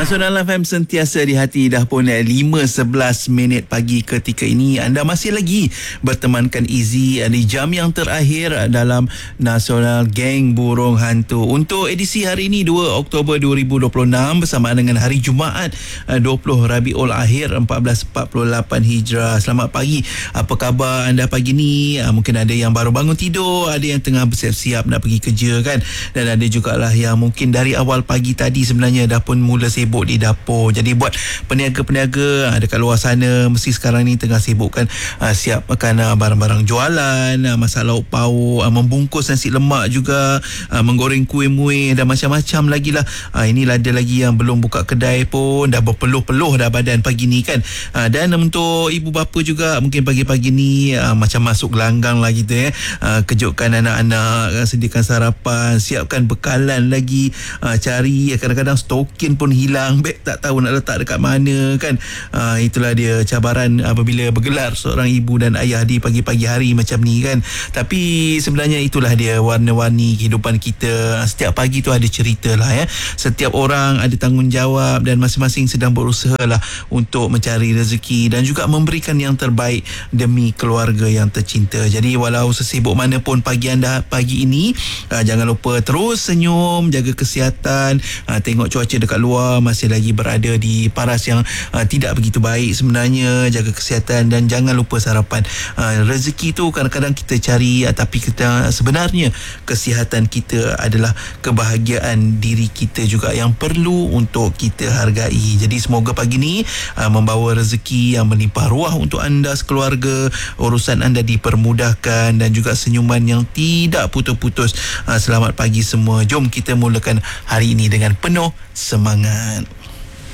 Nasional FM sentiasa di hati. Dah pun 5:11 minit pagi ketika ini. Anda masih lagi bertemankan Izzy di jam yang terakhir dalam Nasional Geng Burung Hantu. Untuk edisi hari ini 2 Oktober 2026 bersamaan dengan hari Jumaat 20 Rabiul Akhir 1448 Hijrah. Selamat pagi. Apa khabar anda pagi ni? Mungkin ada yang baru bangun tidur, ada yang tengah bersiap-siap nak pergi kerja kan, dan ada jugalah yang mungkin dari awal pagi tadi sebenarnya dah pun mula sibuk di dapur. Jadi buat peniaga-peniaga dekat luar sana, mesti sekarang ni tengah sibuk kan, siap makan barang-barang jualan, masak lauk pauk, membungkus nasi lemak juga, menggoreng kuih-muih dan macam-macam lagi lah. Ini ada lagi yang belum buka kedai pun dah berpeluh-peluh dah badan pagi ni kan. Dan untuk ibu bapa juga mungkin pagi-pagi ni macam masuk gelanggang lah gitu kejutkan anak-anak, sediakan sarapan, siapkan bekalan lagi, cari kadang-kadang stokin pun hilang, beg tak tahu nak letak dekat mana kan. Itulah dia cabaran apabila bergelar seorang ibu dan ayah di pagi-pagi hari macam ni kan. Tapi sebenarnya itulah dia warna-warni kehidupan kita. Setiap pagi tu ada cerita lah Setiap orang ada tanggungjawab dan masing-masing sedang berusaha lah untuk mencari rezeki dan juga memberikan yang terbaik demi keluarga yang tercinta. Jadi walau sesibuk mana pun pagi anda pagi ini, jangan lupa terus senyum, jaga kesihatan, tengok cuaca dekat luar masih lagi berada di paras yang tidak begitu baik sebenarnya. Jaga kesihatan dan jangan lupa sarapan. Rezeki tu kadang-kadang kita cari, tapi kita sebenarnya kesihatan kita adalah kebahagiaan diri kita juga yang perlu untuk kita hargai. Jadi semoga pagi ni membawa rezeki yang melimpah ruah untuk anda sekeluarga, urusan anda dipermudahkan dan juga senyuman yang tidak putus-putus. Selamat pagi semua. Jom kita mulakan hari ini dengan penuh semangat.